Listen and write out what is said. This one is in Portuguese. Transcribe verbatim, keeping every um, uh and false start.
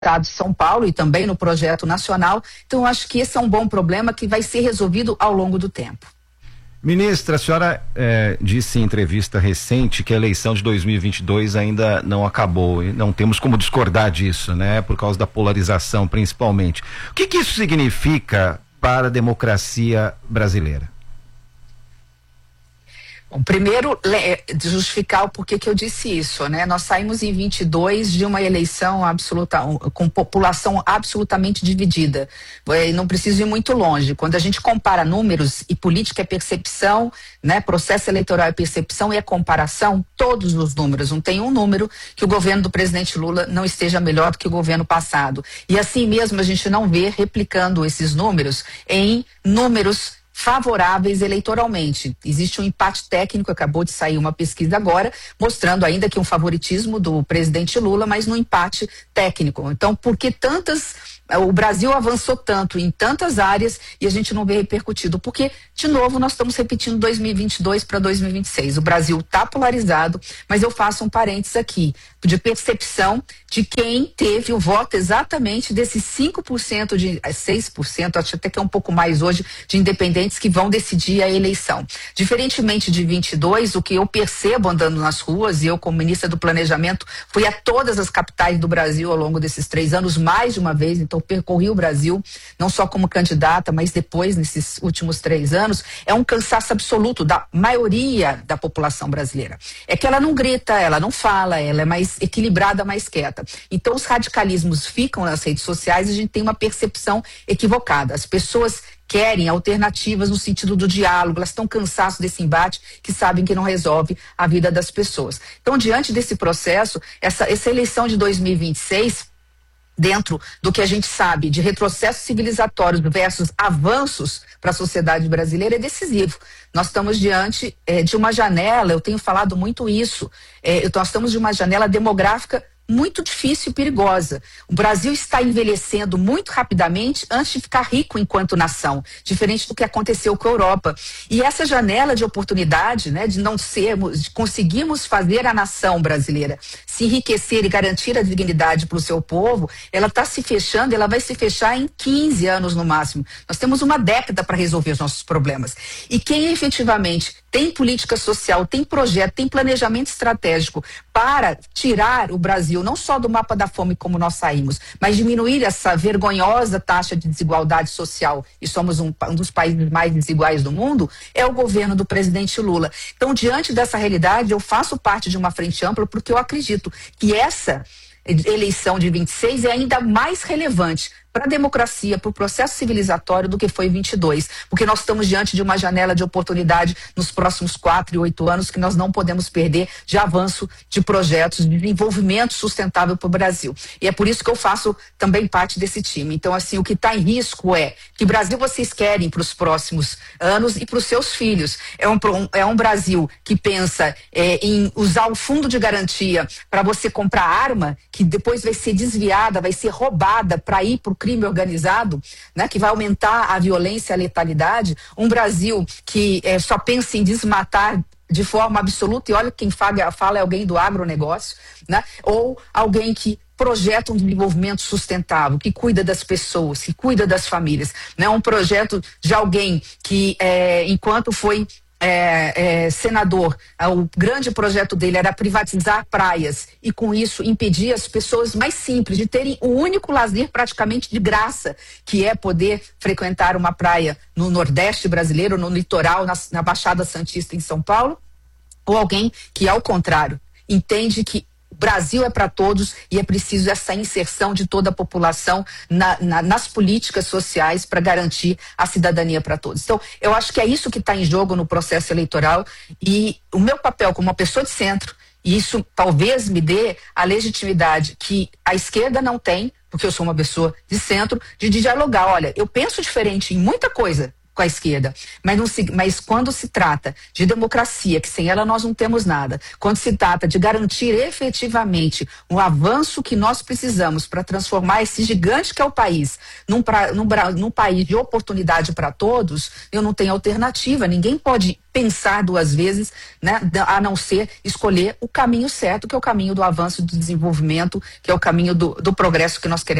Estado de São Paulo e também no projeto nacional. Então, eu acho que esse é um bom problema que vai ser resolvido ao longo do tempo. Ministra, a senhora eh, disse em entrevista recente que a eleição de dois mil e vinte e dois ainda não acabou e não temos como discordar disso, né? Por causa da polarização, principalmente. O que que isso significa para a democracia brasileira? Bom, primeiro, justificar o porquê que eu disse isso, né? Nós saímos em vinte e dois de uma eleição absoluta, com população absolutamente dividida. E não preciso ir muito longe. Quando a gente compara números e política é percepção, né? Processo eleitoral é percepção e é comparação, todos os números. Não tem um número que o governo do presidente Lula não esteja melhor do que o governo passado. E assim mesmo a gente não vê replicando esses números em números favoráveis eleitoralmente. Existe um empate técnico, acabou de sair uma pesquisa agora, mostrando ainda que um favoritismo do presidente Lula, mas no empate técnico. Então, por que tantas... O Brasil avançou tanto em tantas áreas e a gente não vê repercutido? Porque, de novo, nós estamos repetindo dois mil e vinte e dois para dois mil e vinte e seis. O Brasil está polarizado, mas eu faço um parênteses aqui, de percepção de quem teve o voto exatamente desses cinco por cento, de seis por cento, acho até que é um pouco mais hoje, de independentes que vão decidir a eleição. Diferentemente de vinte e dois, o que eu percebo andando nas ruas, e eu como ministra do Planejamento fui a todas as capitais do Brasil ao longo desses três anos, mais de uma vez, então percorri o Brasil, não só como candidata, mas depois, nesses últimos três anos, é um cansaço absoluto da maioria da população brasileira. É que ela não grita, ela não fala, ela é mais equilibrada, mais quieta. Então os radicalismos ficam nas redes sociais e a gente tem uma percepção equivocada. As pessoas querem alternativas no sentido do diálogo, elas estão cansadas desse embate que sabem que não resolve a vida das pessoas. Então, diante desse processo, essa, essa eleição de dois mil e vinte e seis, dentro do que a gente sabe de retrocessos civilizatórios versus avanços para a sociedade brasileira, é decisivo. Nós estamos diante eh, de uma janela, eu tenho falado muito isso, eh, nós estamos de uma janela demográfica muito difícil e perigosa. O Brasil está envelhecendo muito rapidamente antes de ficar rico enquanto nação, diferente do que aconteceu com a Europa. E essa janela de oportunidade, né, de não sermos, de conseguirmos fazer a nação brasileira se enriquecer e garantir a dignidade para o seu povo, ela está se fechando, ela vai se fechar em quinze anos no máximo. Nós temos uma década para resolver os nossos problemas. E quem efetivamente tem política social, tem projeto, tem planejamento estratégico para tirar o Brasil não só do mapa da fome como nós saímos, mas diminuir essa vergonhosa taxa de desigualdade social, e somos um, um dos países mais desiguais do mundo, é o governo do presidente Lula. Então, diante dessa realidade, eu faço parte de uma frente ampla porque eu acredito que essa eleição de vinte e seis é ainda mais relevante para a democracia, para o processo civilizatório do que foi vinte e dois, porque nós estamos diante de uma janela de oportunidade nos próximos quatro e oito anos que nós não podemos perder de avanço de projetos de desenvolvimento sustentável para o Brasil. E é por isso que eu faço também parte desse time. Então, assim, o que está em risco é que Brasil vocês querem para os próximos anos e para os seus filhos. É um, é um Brasil que pensa é, em usar o fundo de garantia para você comprar arma, que depois vai ser desviada, vai ser roubada para ir para o crime organizado, né, que vai aumentar a violência e a letalidade. Um Brasil que é, só pensa em desmatar de forma absoluta, e olha quem fala, fala é alguém do agronegócio, né, ou alguém que projeta um desenvolvimento sustentável, que cuida das pessoas, que cuida das famílias, né, um projeto de alguém que, é, enquanto foi É, é, senador, o grande projeto dele era privatizar praias e com isso impedir as pessoas mais simples de terem o único lazer praticamente de graça, que é poder frequentar uma praia no Nordeste brasileiro, no litoral, na, na Baixada Santista em São Paulo, ou alguém que, ao contrário, entende que o Brasil é para todos e é preciso essa inserção de toda a população na, na, nas políticas sociais para garantir a cidadania para todos. Então, eu acho que é isso que está em jogo no processo eleitoral e o meu papel como uma pessoa de centro, e isso talvez me dê a legitimidade que a esquerda não tem, porque eu sou uma pessoa de centro, de dialogar. Olha, eu penso diferente em muita coisa com a esquerda. Mas, não se, mas quando se trata de democracia, que sem ela nós não temos nada, quando se trata de garantir efetivamente o avanço que nós precisamos para transformar esse gigante que é o país num, pra, num, num país de oportunidade para todos, eu não tenho alternativa. Ninguém pode pensar duas vezes, né, a não ser escolher o caminho certo, que é o caminho do avanço, do desenvolvimento, que é o caminho do, do progresso que nós queremos.